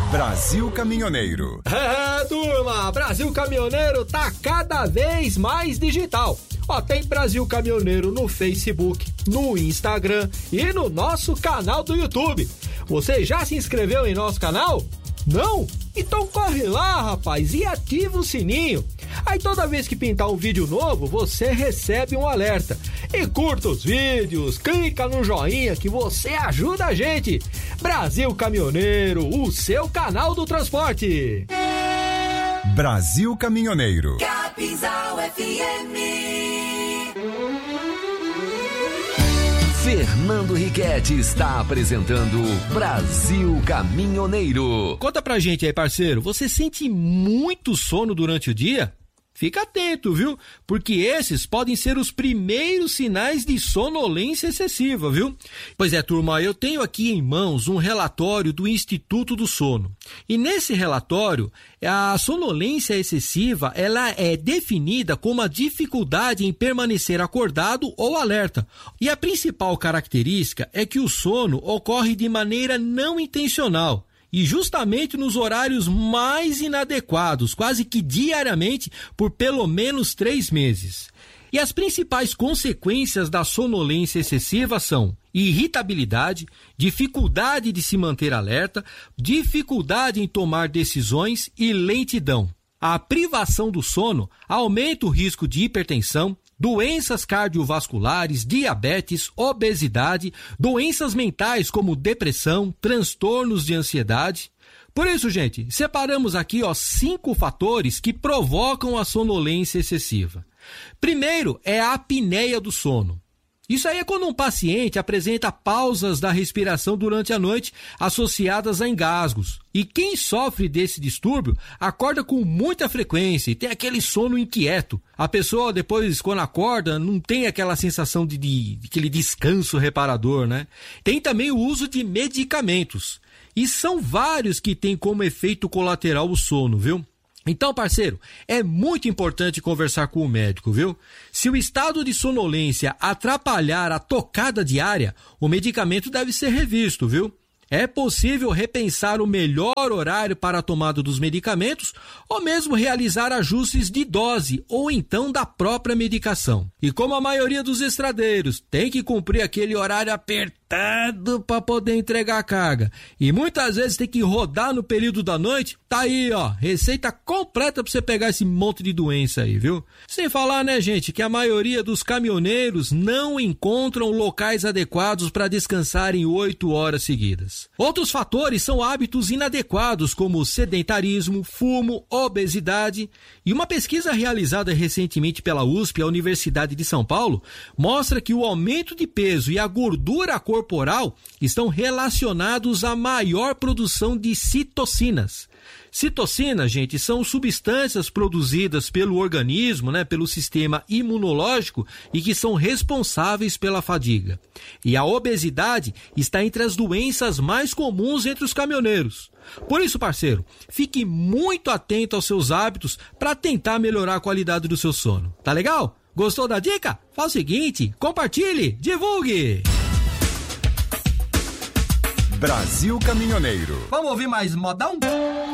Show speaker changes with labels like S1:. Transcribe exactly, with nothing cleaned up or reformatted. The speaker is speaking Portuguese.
S1: Brasil Caminhoneiro.
S2: É, turma, Brasil Caminhoneiro tá cada vez mais digital. Ó, tem Brasil Caminhoneiro no Facebook, no Instagram e no nosso canal do YouTube. Você já se inscreveu em nosso canal? Não? Então corre lá, rapaz, e ativa o sininho. Aí toda vez que pintar um vídeo novo, você recebe um alerta. E curta os vídeos, clica no joinha que você ajuda a gente. Brasil Caminhoneiro, o seu canal do transporte.
S1: Brasil Caminhoneiro.
S3: Capinzal F M.
S4: Fernando Riquetti está apresentando Brasil Caminhoneiro.
S2: Conta pra gente aí, parceiro, você sente muito sono durante o dia? Fica atento, viu? Porque esses podem ser os primeiros sinais de sonolência excessiva, viu? Pois é, turma, eu tenho aqui em mãos um relatório do Instituto do Sono. E nesse relatório, a sonolência excessiva, ela é definida como a dificuldade em permanecer acordado ou alerta. E a principal característica é que o sono ocorre de maneira não intencional. E justamente nos horários mais inadequados, quase que diariamente, por pelo menos três meses. E as principais consequências da sonolência excessiva são irritabilidade, dificuldade de se manter alerta, dificuldade em tomar decisões e lentidão. A privação do sono aumenta o risco de hipertensão, doenças cardiovasculares, diabetes, obesidade, doenças mentais como depressão, transtornos de ansiedade. Por isso, gente, separamos aqui ó, cinco fatores que provocam a sonolência excessiva. Primeiro é a apneia do sono. Isso aí é quando um paciente apresenta pausas da respiração durante a noite associadas a engasgos. E quem sofre desse distúrbio acorda com muita frequência e tem aquele sono inquieto. A pessoa depois, quando acorda, não tem aquela sensação de, de, de aquele descanso reparador, né? Tem também o uso de medicamentos. E são vários que têm como efeito colateral o sono, viu? Então, parceiro, é muito importante conversar com o médico, viu? Se o estado de sonolência atrapalhar a tocada diária, o medicamento deve ser revisto, viu? É possível repensar o melhor horário para a tomada dos medicamentos ou mesmo realizar ajustes de dose ou então da própria medicação. E como a maioria dos estradeiros tem que cumprir aquele horário apertado para poder entregar a carga e muitas vezes tem que rodar no período da noite, tá aí, ó, receita completa para você pegar esse monte de doença aí, viu? Sem falar, né, gente, que a maioria dos caminhoneiros não encontram locais adequados para descansarem oito horas seguidas. Outros fatores são hábitos inadequados como sedentarismo, fumo, obesidade. E uma pesquisa realizada recentemente pela U S P, a Universidade de São Paulo, mostra que o aumento de peso e a gordura corporal estão relacionados à maior produção de citocinas. Citocinas, gente, são substâncias produzidas pelo organismo, né, pelo sistema imunológico e que são responsáveis pela fadiga. E a obesidade está entre as doenças mais comuns entre os caminhoneiros. Por isso, parceiro, fique muito atento aos seus hábitos para tentar melhorar a qualidade do seu sono. Tá legal? Gostou da dica? Faz o seguinte, compartilhe, divulgue!
S1: Brasil Caminhoneiro.
S2: Vamos ouvir mais modão?